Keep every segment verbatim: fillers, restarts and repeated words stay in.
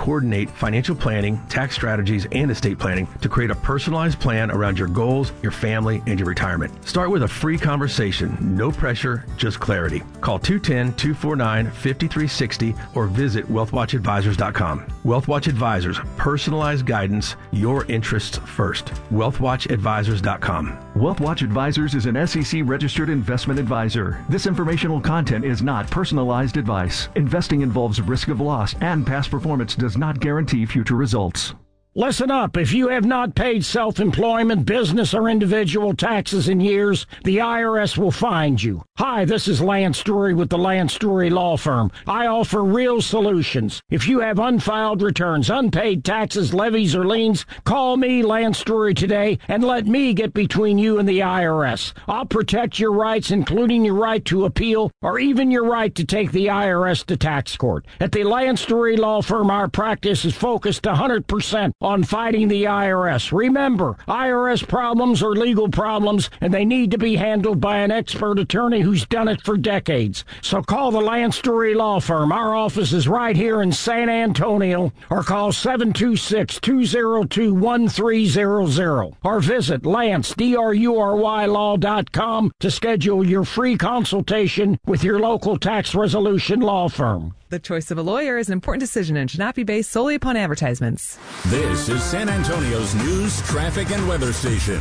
coordinate financial planning, tax strategies, and estate planning to create a personalized plan around your goals, your family, and your retirement. Start with a free conversation. No pressure, just clarity. Call two one zero, two four nine, five three six zero or visit wealth watch advisors dot com. WealthWatch Advisors, personalized guidance, your interests first. wealth watch advisors dot com. WealthWatch Advisors is an S E C registered investment advisor. This informational content is not personalized advice. Investing involves risk of loss, and past performance does not guarantee future results. Listen up. If you have not paid self-employment, business, or individual taxes in years, the I R S will find you. Hi, this is Lance Drury with the Lance Drury Law Firm. I offer real solutions. If you have unfiled returns, unpaid taxes, levies, or liens, call me, Lance Drury, today and let me get between you and the I R S. I'll protect your rights, including your right to appeal or even your right to take the I R S to tax court. At the Lance Drury Law Firm, our practice is focused one hundred percent on fighting the I R S. Remember, I R S problems are legal problems, and they need to be handled by an expert attorney who's done it for decades. So call the Lance Drury Law Firm. Our office is right here in San Antonio, or call seven two six, two zero two, one three zero zero, or visit Lance, D R U R Y law dot com to schedule your free consultation with your local tax resolution law firm. The choice of a lawyer is an important decision and should not be based solely upon advertisements. This is San Antonio's news, traffic, and weather station.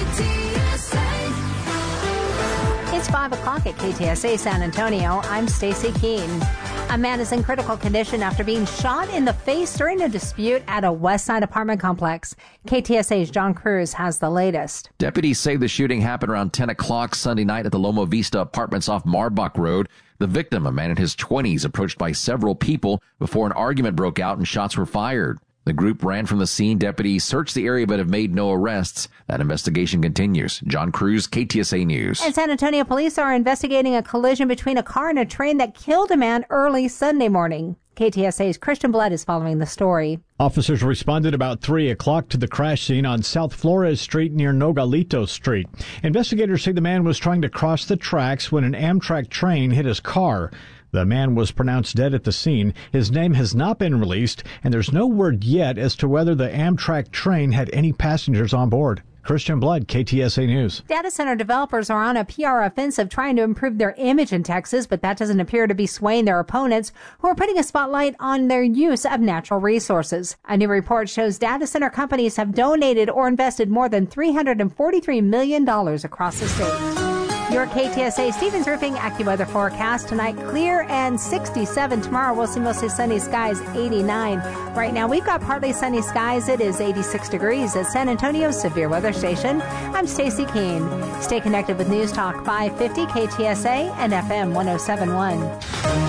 It's five o'clock at K T S A San Antonio. I'm Stacy Keene. A man is in critical condition after being shot in the face during a dispute at a West Side apartment complex. K T S A's John Cruz has the latest. Deputies say the shooting happened around ten o'clock Sunday night at the Loma Vista Apartments off Marbach Road. The victim, a man in his twenties, approached by several people before an argument broke out and shots were fired. The group ran from the scene. Deputies searched the area but have made no arrests. That investigation continues. John Cruz, K T S A News. And San Antonio police are investigating a collision between a car and a train that killed a man early Sunday morning. K T S A's Christian Blood is following the story. Officers responded about three o'clock to the crash scene on South Flores Street near Nogalito Street. Investigators say the man was trying to cross the tracks when an Amtrak train hit his car. The man was pronounced dead at the scene. His name has not been released, and there's no word yet as to whether the Amtrak train had any passengers on board. Christian Blood, K T S A News. Data center developers are on a P R offensive trying to improve their image in Texas, but that doesn't appear to be swaying their opponents, who are putting a spotlight on their use of natural resources. A new report shows data center companies have donated or invested more than three hundred forty-three million dollars across the state. Your K T S A Stevens Roofing AccuWeather forecast tonight, clear and sixty-seven. Tomorrow we'll see mostly sunny skies, eighty-nine. Right now we've got partly sunny skies. It is eighty-six degrees at San Antonio's Severe Weather Station. I'm Stacy Keene. Stay connected with News Talk five fifty K T S A and F M one oh seven point one.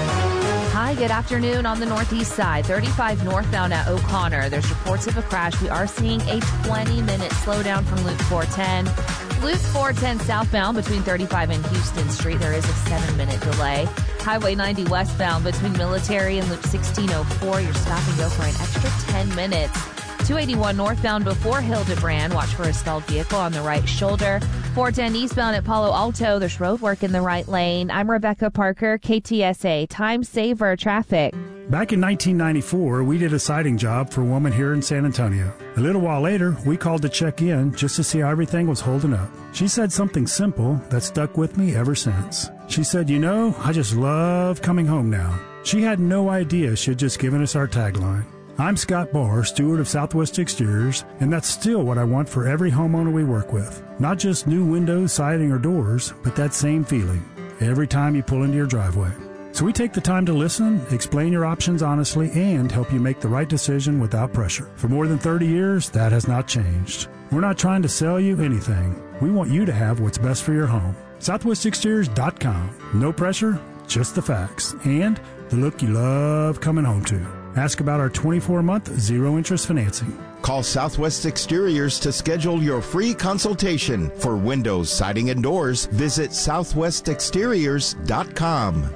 Hi, good afternoon on the northeast side. thirty-five northbound at O'Connor. There's reports of a crash. We are seeing a twenty-minute slowdown from Loop four ten. Loop four ten southbound between thirty-five and Houston Street. There is a seven-minute delay. Highway ninety westbound between Military and Loop sixteen oh four. You're stop and go for an extra ten minutes. two eighty-one northbound before Hildebrand. Watch for a stalled vehicle on the right shoulder. four ten eastbound at Palo Alto. There's road work in the right lane. I'm Rebecca Parker, K T S A Time Saver Traffic. Back in nineteen ninety-four, we did a siding job for a woman here in San Antonio. A little while later, we called to check in just to see how everything was holding up. She said something simple that stuck with me ever since. She said, you know, I just love coming home now. She had no idea she had just given us our tagline. I'm Scott Barr, steward of Southwest Exteriors, and that's still what I want for every homeowner we work with. Not just new windows, siding, or doors, but that same feeling every time you pull into your driveway. So we take the time to listen, explain your options honestly, and help you make the right decision without pressure. For more than thirty years, that has not changed. We're not trying to sell you anything. We want you to have what's best for your home. Southwest Exteriors dot com. No pressure, just the facts, and the look you love coming home to. Ask about our twenty-four month zero-interest financing. Call Southwest Exteriors to schedule your free consultation. For windows, siding, and doors, visit Southwest Exteriors dot com.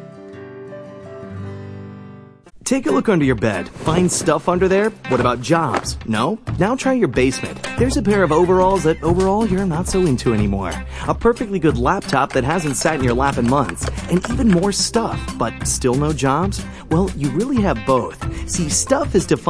Take a look under your bed. Find stuff under there? What about jobs? No? Now try your basement. There's a pair of overalls that overall you're not so into anymore. A perfectly good laptop that hasn't sat in your lap in months. And even more stuff, but still no jobs? Well, you really have both. See, stuff is defined